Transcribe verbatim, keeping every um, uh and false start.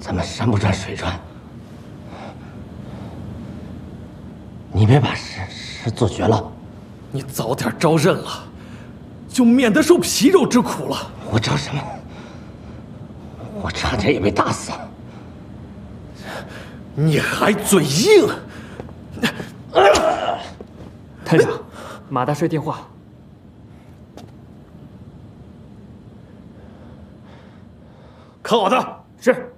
咱们山不转水转，你别把事事做绝了。 你早点招认了，就免得受皮肉之苦了。 我招什么？我差点也被打死。 你还嘴硬！ 探长，马大帅电话。 看好他。 是。